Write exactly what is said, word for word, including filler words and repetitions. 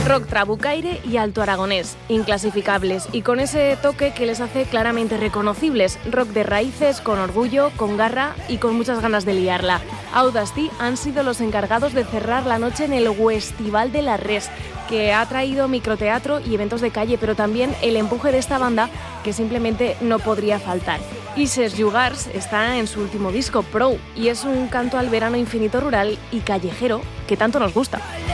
Rock trabucaire y alto aragonés, inclasificables y con ese toque que les hace claramente reconocibles. Rock de raíces, con orgullo, con garra y con muchas ganas de liarla. Audacity han sido los encargados de cerrar la noche en el Festival de la Res, que ha traído microteatro y eventos de calle, pero también el empuje de esta banda que simplemente no podría faltar. Ises Jugars está en su último disco, Pro, y es un canto al verano infinito rural y callejero que tanto nos gusta.